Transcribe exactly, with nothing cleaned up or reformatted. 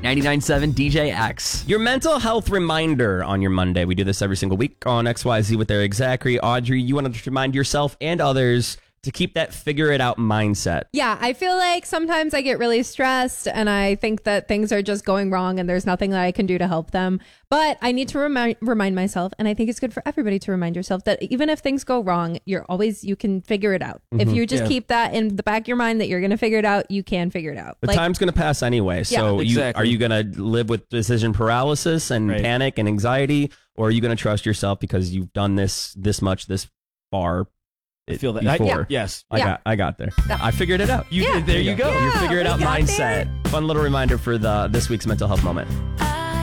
ninety-nine point seven D J X. Your mental health reminder on your Monday. We do this every single week on X Y Z with Eric Zachary. Audrey, you want to remind yourself and others to keep that figure it out mindset. Yeah, I feel like sometimes I get really stressed and I think that things are just going wrong and there's nothing that I can do to help them. But I need to remind remind myself, and I think it's good for everybody to remind yourself that even if things go wrong, you're always, you can figure it out. Mm-hmm. If you just yeah. keep that in the back of your mind that you're going to figure it out, you can figure it out. The like, time's going to pass anyway. So yeah, exactly. you, are you going to live with decision paralysis and right. panic and anxiety, or are you going to trust yourself because you've done this this much this far? I feel that. Before. I, yeah. Yes. I yeah. got I got there. I figured it out. You, yeah. There you go. Yeah, Your figure it out mindset. There. Fun little reminder for the this week's mental health moment.